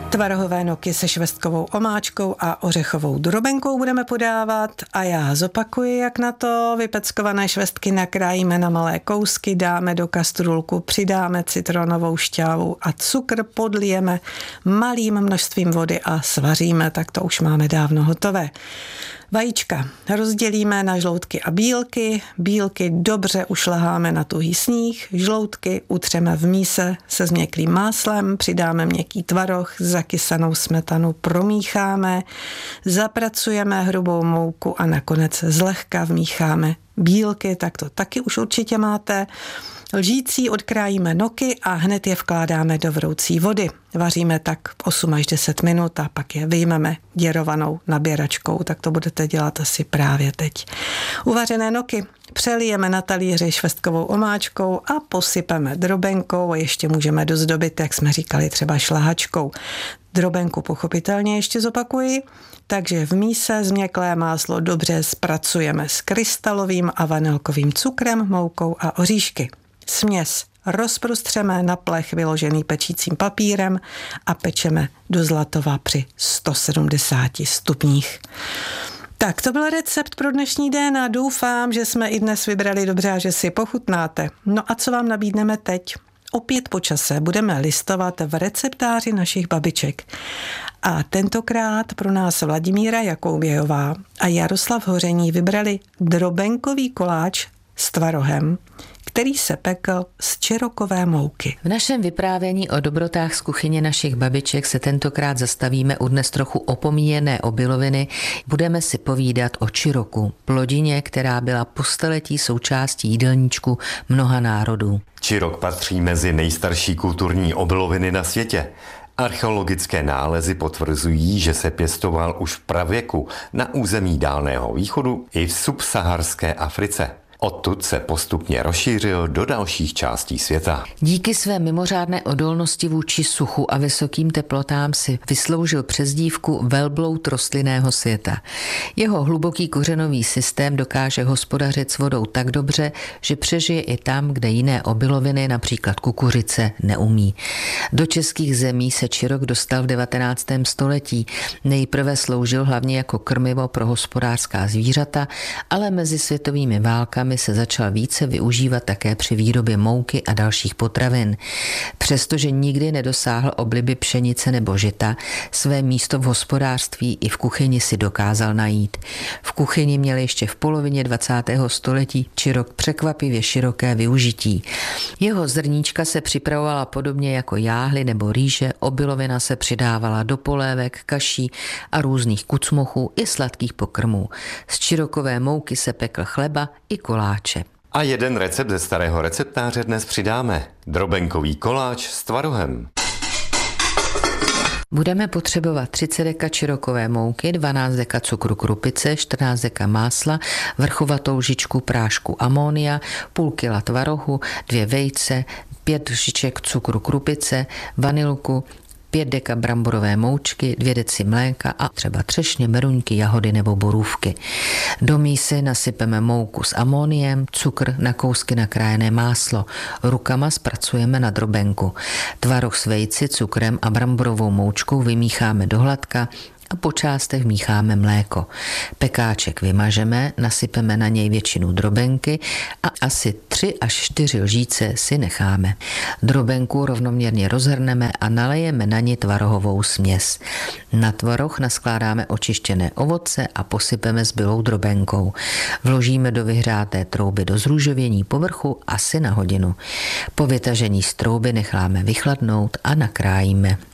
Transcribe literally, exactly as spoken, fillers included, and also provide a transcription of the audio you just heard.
Tvarohové noky se švestkovou omáčkou a ořechovou drobenkou budeme podávat a já zopakuji, jak na to. Vypeckované švestky nakrájíme na malé kousky, dáme do kastrůlku, přidáme citronovou šťávu a cukr, podlijeme malým množstvím vody a svaříme, tak to už máme dávno hotové. Vajíčka rozdělíme na žloutky a bílky. Bílky dobře ušleháme na tuhý sníh, žloutky utřeme v míse se změklým máslem, přidáme měkký tvaroh, zakysanou smetanu promícháme, zapracujeme hrubou mouku a nakonec zlehka vmícháme bílky, tak to taky už určitě máte. Lžící odkrájíme noky a hned je vkládáme do vroucí vody. Vaříme tak osm až deset minut a pak je vyjmeme děrovanou naběračkou, tak to budete dělat asi právě teď. Uvařené noky přelijeme na talíři švestkovou omáčkou a posypeme drobenkou a ještě můžeme dozdobit, jak jsme říkali, třeba šlahačkou. Drobenku pochopitelně ještě zopakuji, takže v míse změklé máslo dobře zpracujeme s krystalovým a vanilkovým cukrem, moukou a oříšky. Směs rozprostřeme na plech vyložený pečícím papírem a pečeme do zlatova při sto sedmdesáti stupních. Tak to byl recept pro dnešní den a doufám, že jsme i dnes vybrali dobře a že si pochutnáte. No a co vám nabídneme teď? Opět po čase budeme listovat v receptáři našich babiček. A tentokrát pro nás Vladimíra Jakoubějová a Jaroslav Hoření vybrali drobenkový koláč s tvarohem, který se pekl z čirokové mouky. V našem vyprávění o dobrotách z kuchyně našich babiček se tentokrát zastavíme u dnes trochu opomíjené obiloviny. Budeme si povídat o čiroku, plodině, která byla po staletí součástí jídelníčku mnoha národů. Čirok patří mezi nejstarší kulturní obiloviny na světě. Archeologické nálezy potvrzují, že se pěstoval už v pravěku na území Dálného východu i v subsaharské Africe. Odtud se postupně rozšířil do dalších částí světa. Díky své mimořádné odolnosti vůči suchu a vysokým teplotám si vysloužil přezdívku velbloud rostlinného světa. Jeho hluboký kořenový systém dokáže hospodařit s vodou tak dobře, že přežije i tam, kde jiné obiloviny, například kukuřice, neumí. Do českých zemí se čirok dostal v devatenáctém století. Nejprve sloužil hlavně jako krmivo pro hospodářská zvířata, ale mezi světovými válkami se začal více využívat také při výrobě mouky a dalších potravin. Přestože nikdy nedosáhl obliby pšenice nebo žita, své místo v hospodářství i v kuchyni si dokázal najít. V kuchyni měl ještě v polovině dvacátého století čirok překvapivě široké využití. Jeho zrníčka se připravovala podobně jako jáhly nebo rýže, obilovina se přidávala do polévek, kaší a různých kucmochů i sladkých pokrmů. Z čirokové mouky se pekl chleba i koláče. A jeden recept ze starého receptáře dnes přidáme. Drobenkový koláč s tvarohem. Budeme potřebovat třicet deka čirokové mouky, dvanáct deka cukru krupice, čtrnáct deka másla, vrchovatou lžičku prášku amonia, půl kila tvarohu, dvě vejce, pět lžiček cukru krupice, vanilku, pět deka bramborové moučky, dvě deci mléka a třeba třešně, meruňky, jahody nebo borůvky. Do mísy nasypeme mouku s amoniem, cukr, na kousky nakrájené máslo. Rukama zpracujeme na drobenku. Tvaroh s vejci, cukrem a bramborovou moučkou vymícháme do hladka a po částech mícháme mléko. Pekáček vymažeme, nasypeme na něj většinu drobenky a asi tři až čtyři lžíce si necháme. Drobenku rovnoměrně rozhrneme a nalejeme na ní tvarohovou směs. Na tvaroh naskládáme očištěné ovoce a posypeme zbylou drobenkou. Vložíme do vyhřáté trouby do zrůžovění povrchu asi na hodinu. Po vytažení z trouby necháme vychladnout a nakrájíme.